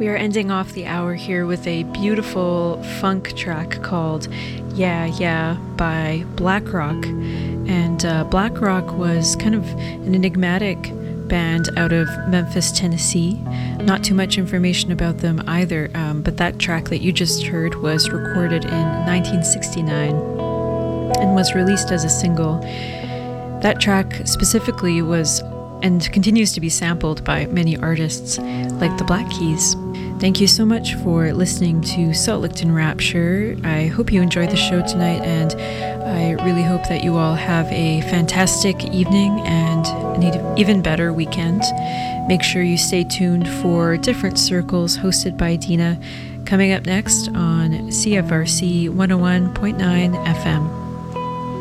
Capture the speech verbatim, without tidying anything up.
We are ending off the hour here with a beautiful funk track called Yeah Yeah by Blackrock. And uh, Blackrock was kind of an enigmatic band out of Memphis, Tennessee. Not too much information about them either, um, but that track that you just heard was recorded in nineteen sixty-nine and was released as a single. That track specifically was and continues to be sampled by many artists like the Black Keys. Thank you so much for listening to Salt Lickton Rapture. I hope you enjoyed the show tonight, and I really hope that you all have a fantastic evening and an even better weekend. Make sure you stay tuned for Different Circles hosted by Dina, coming up next on C F R C one oh one point nine F M.